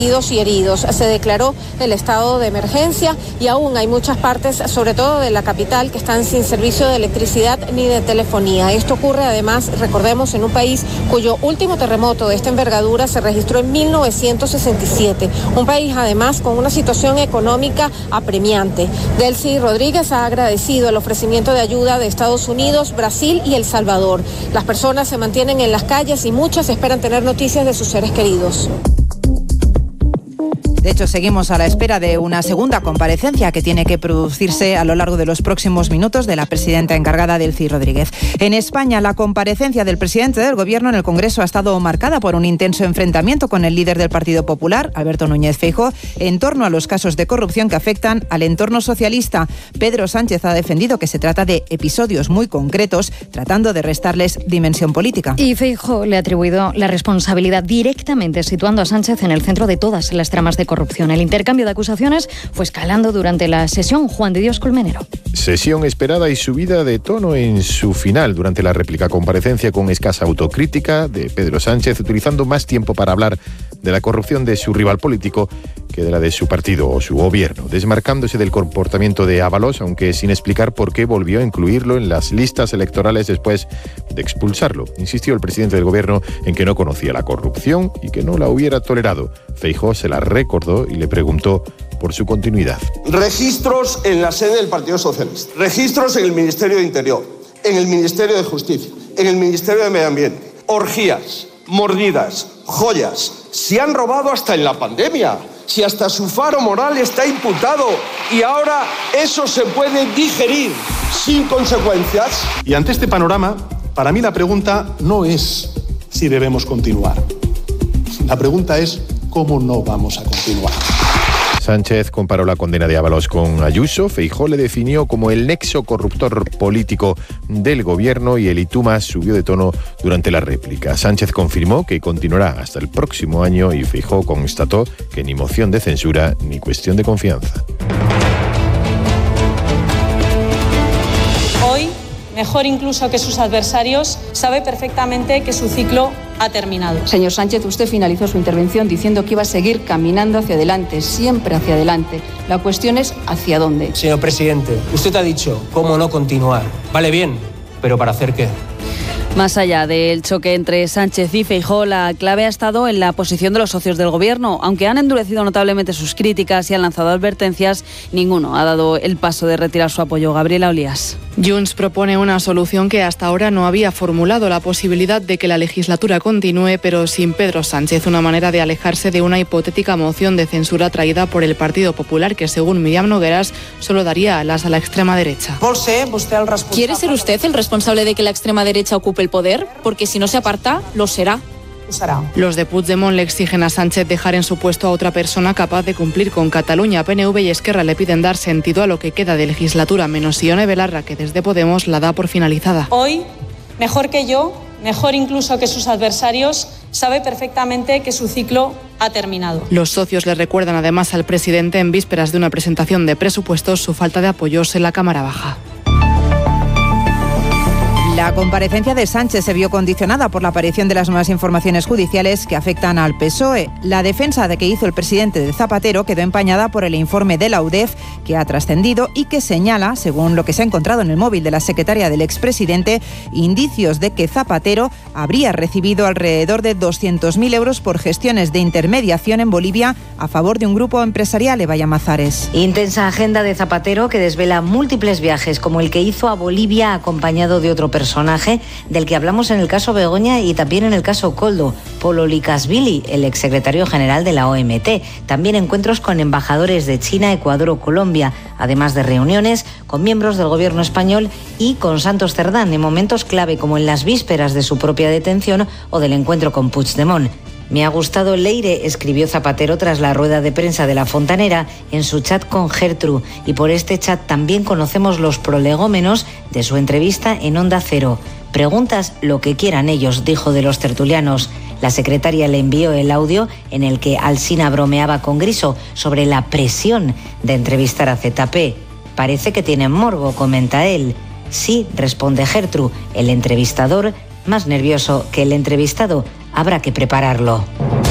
y heridos. Se declaró el estado de emergencia y aún hay muchas partes, sobre todo de la capital, que están sin servicio de electricidad ni de telefonía. Esto ocurre además, recordemos, en un país cuyo último terremoto de esta envergadura se registró en 1967. Un país además con una situación económica apremiante. Delcy Rodríguez ha agradecido el ofrecimiento de ayuda de Estados Unidos, Brasil y El Salvador. Las personas se mantienen en las calles y muchas esperan tener noticias de sus seres queridos. De hecho, seguimos a la espera de una segunda comparecencia que tiene que producirse a lo largo de los próximos minutos de la presidenta encargada, Delcy Rodríguez. En España, la comparecencia del presidente del Gobierno en el Congreso ha estado marcada por un intenso enfrentamiento con el líder del Partido Popular, Alberto Núñez Feijóo, en torno a los casos de corrupción que afectan al entorno socialista. Pedro Sánchez ha defendido que se trata de episodios muy concretos, tratando de restarles dimensión política. Y Feijóo le ha atribuido la responsabilidad directamente, situando a Sánchez en el centro de todas las tramas de corrupción. El intercambio de acusaciones fue escalando durante la sesión. Juan de Dios Colmenero. Sesión esperada y subida de tono en su final durante la réplica, comparecencia con escasa autocrítica de Pedro Sánchez, utilizando más tiempo para hablar de la corrupción de su rival político que de la de su partido o su gobierno, desmarcándose del comportamiento de Ábalos, aunque sin explicar por qué volvió a incluirlo en las listas electorales después de expulsarlo. Insistió el presidente del gobierno en que no conocía la corrupción y que no la hubiera tolerado. Feijóo se la recordó y le preguntó por su continuidad. Registros en la sede del Partido Socialista, registros en el Ministerio de Interior, en el Ministerio de Justicia, en el Ministerio de Medio Ambiente, orgías, mordidas, joyas. Se han robado hasta en la pandemia. Si hasta su faro moral está imputado y ahora eso se puede digerir sin consecuencias. Y ante este panorama, para mí la pregunta no es si debemos continuar. La pregunta es cómo no vamos a continuar. Sánchez comparó la condena de Ábalos con Ayuso. Feijóo le definió como el nexo corruptor político del gobierno y el y tú más subió de tono durante la réplica. Sánchez confirmó que continuará hasta el próximo año y Feijóo constató que ni moción de censura ni cuestión de confianza. Hoy, mejor incluso que sus adversarios, sabe perfectamente que su ciclo ha terminado. Señor Sánchez, usted finalizó su intervención diciendo que iba a seguir caminando hacia adelante, siempre hacia adelante. La cuestión es ¿hacia dónde? Señor presidente, usted ha dicho cómo no continuar. Vale bien, pero ¿para hacer qué? Más allá del choque entre Sánchez y Feijóo, la clave ha estado en la posición de los socios del Gobierno. Aunque han endurecido notablemente sus críticas y han lanzado advertencias, ninguno ha dado el paso de retirar su apoyo. Gabriela Olías. Junts propone una solución que hasta ahora no había formulado, la posibilidad de que la legislatura continúe, pero sin Pedro Sánchez, una manera de alejarse de una hipotética moción de censura traída por el Partido Popular, que según Míriam Nogueras solo daría alas a la extrema derecha. ¿Quiere ser usted el responsable de que la extrema derecha ocupe el poder? Porque si no se aparta, lo será. Los de Puigdemont le exigen a Sánchez dejar en su puesto a otra persona capaz de cumplir con Cataluña. PNV y Esquerra le piden dar sentido a lo que queda de legislatura, menos Ione Belarra, que desde Podemos la da por finalizada. Hoy, mejor que yo, mejor incluso que sus adversarios, sabe perfectamente que su ciclo ha terminado. Los socios le recuerdan además al presidente en vísperas de una presentación de presupuestos su falta de apoyos en la Cámara Baja. La comparecencia de Sánchez se vio condicionada por la aparición de las nuevas informaciones judiciales que afectan al PSOE. La defensa de que hizo el presidente de Zapatero quedó empañada por el informe de la UDEF que ha trascendido y que señala, según lo que se ha encontrado en el móvil de la secretaria del expresidente, indicios de que Zapatero habría recibido alrededor de 200.000 euros por gestiones de intermediación en Bolivia a favor de un grupo empresarial. Eva Llamazares. Intensa agenda de Zapatero que desvela múltiples viajes, como el que hizo a Bolivia acompañado de otro personaje del que hablamos en el caso Begoña y también en el caso Koldo, Polo Likashvili, el exsecretario general de la OMT. También encuentros con embajadores de China, Ecuador o Colombia, además de reuniones con miembros del gobierno español y con Santos Cerdán en momentos clave como en las vísperas de su propia detención o del encuentro con Puigdemont. Me ha gustado Leire, escribió Zapatero tras la rueda de prensa de La Fontanera en su chat con Gertrude, y por este chat también conocemos los prolegómenos de su entrevista en Onda Cero. Preguntas lo que quieran ellos, dijo de los tertulianos. La secretaria le envió el audio en el que Alsina bromeaba con Griso sobre la presión de entrevistar a ZP. Parece que tienen morbo, comenta él. Sí, responde Gertrude, el entrevistador más nervioso que el entrevistado. Habrá que prepararlo.